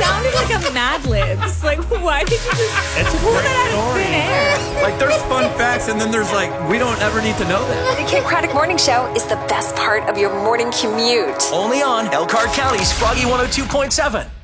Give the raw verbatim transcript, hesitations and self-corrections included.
sounded like a Mad Libs. Like, why did you just It's a pull great that out of thin air? Like, there's fun facts, and then there's like, we don't ever need to know that. The Kim Craddock Morning Show is the best part of your morning commute. Only on Elkhart County's Froggy one oh two point seven.